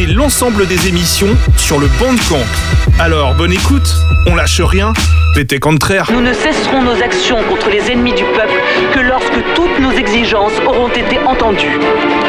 réécouter l'ensemble des émissions sur le Bandcamp. Alors, bonne écoute, on lâche rien, pété contraire. Nous ne cesserons nos actions contre les ennemis du peuple que lorsque toutes nos exigences auront été entendues.